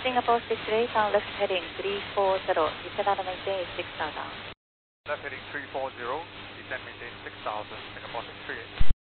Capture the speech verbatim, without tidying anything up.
Singapore six three eight, on left heading three four zero, descend and maintain six thousand. Left heading three four zero, descend maintain six thousand, Singapore six three eight.